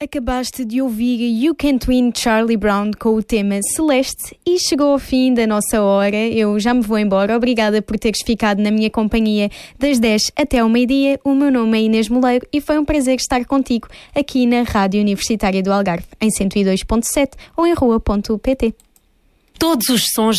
Acabaste de ouvir You Can't Win Charlie Brown com o tema Celeste e chegou ao fim da nossa hora. Eu já me vou embora. Obrigada por teres ficado na minha companhia das 10 até ao meio-dia. O meu nome é Inês Moleiro e foi um prazer estar contigo aqui na Rádio Universitária do Algarve, em 102.7 ou em rua.pt. Todos os sons